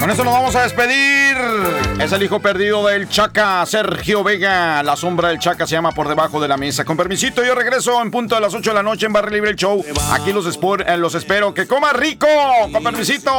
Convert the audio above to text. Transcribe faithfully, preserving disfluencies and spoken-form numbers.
Con eso nos vamos a despedir. Es el hijo perdido del Chaca, Sergio Vega. La sombra del Chaca se llama Por Debajo de la Mesa. Con permisito, yo regreso en punto de las ocho de la noche en Barra Libre el Show. Aquí los, espor, eh, los espero. ¡Que coma rico! Con permisito.